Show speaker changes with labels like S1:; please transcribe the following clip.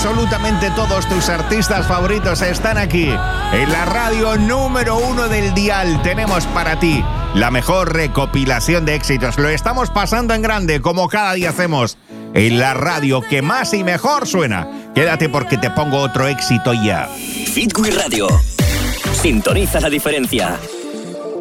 S1: Absolutamente todos tus artistas favoritos están aquí. En la radio número 1 del dial tenemos para ti la mejor recopilación de éxitos. Lo estamos pasando en grande, como cada día hacemos, en la radio que más y mejor suena. Quédate porque te pongo otro éxito ya.
S2: Hit Radio. Sintoniza la diferencia.